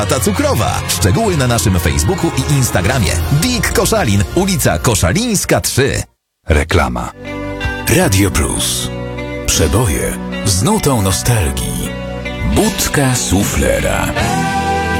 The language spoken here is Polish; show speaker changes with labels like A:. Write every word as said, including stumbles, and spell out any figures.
A: Ta cukrowa. Szczegóły na naszym Facebooku i Instagramie. Big Koszalin, ulica Koszalińska trzy.
B: Reklama. Radio Plus. Przeboje z nutą nostalgii. Budka suflera.